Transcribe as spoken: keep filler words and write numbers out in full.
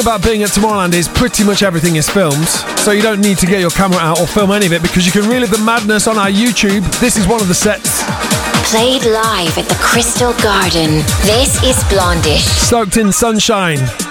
about being at Tomorrowland is pretty much everything is filmed, so you don't need to get your camera out or film any of it because you can relive the madness on our YouTube. This is one of the sets. Played live at the Crystal Garden. This is Blondish. Soaked in sunshine.